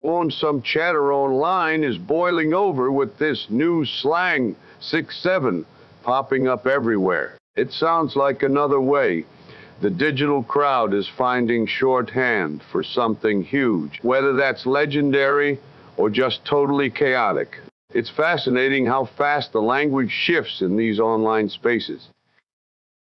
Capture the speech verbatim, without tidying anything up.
On some chatter online is boiling over with this new slang, six seven, popping up everywhere. It sounds like another way the digital crowd is finding shorthand for something huge, whether that's legendary or just totally chaotic. It's fascinating how fast the language shifts in these online spaces.